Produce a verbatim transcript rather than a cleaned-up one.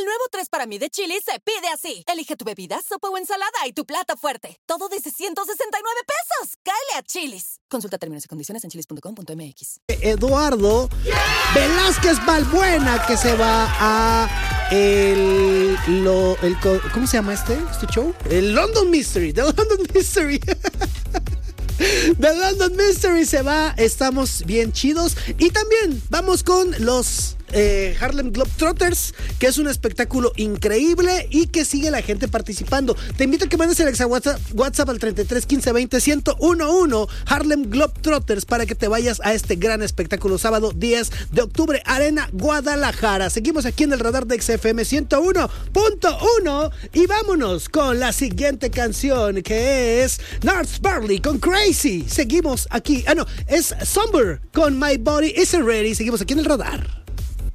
El nuevo tres para mí de Chili's se pide así. Elige tu bebida, sopa o ensalada y tu plato fuerte. Todo desde ciento sesenta y nueve pesos. Cáele a Chili's. Consulta términos y condiciones en chilis punto com punto m x. Eduardo Velázquez Balbuena, que se va a el, lo, el ¿cómo se llama este, este show? El London Mystery, The London Mystery. The London Mystery se va, estamos bien chidos. Y también vamos con los eh, Harlem Globetrotters, que es un espectáculo increíble y que sigue la gente participando. Te invito a que mandes el exa WhatsApp, WhatsApp al treinta y tres quince veinte ciento uno Harlem Globetrotters para que te vayas a este gran espectáculo sábado diez de octubre, Arena Guadalajara. Seguimos aquí en el radar de X F M ciento uno punto uno y vámonos con la siguiente canción, que es Gnarls Barkley con Crazy. Seguimos aquí, ah no, es Somber con My Body Isn't Ready. Seguimos aquí en el radar.